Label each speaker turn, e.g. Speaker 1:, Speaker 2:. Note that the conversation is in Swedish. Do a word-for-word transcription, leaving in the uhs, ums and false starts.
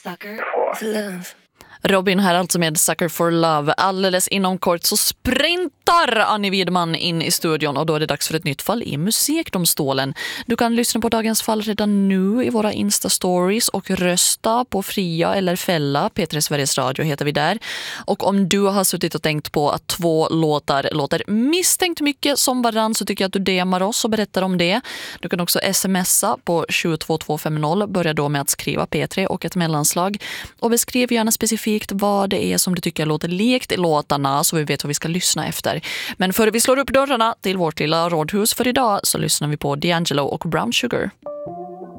Speaker 1: Sucker for love.
Speaker 2: Robin här alltså med Sucker for Love. Alldeles inom kort så sprintar Annie Widman in i studion och då är det dags för ett nytt fall i Musikdomstolen. Du kan lyssna på dagens fall redan nu i våra Insta-stories och rösta på Fria eller Fälla. P tre Sveriges Radio heter vi där. Och om du har suttit och tänkt på att två låtar låter misstänkt mycket som varann så tycker jag att du D M:ar oss och berättar om det. Du kan också smsa på sju två två fem noll. Börja då med att skriva P tre och ett mellanslag. Och beskriv gärna specifikt vad det är som du tycker låter likt i låtarna så vi vet vad vi ska lyssna efter. Men före vi slår upp dörrarna till vårt lilla rådhus för idag så lyssnar vi på D'Angelo och Brown Sugar.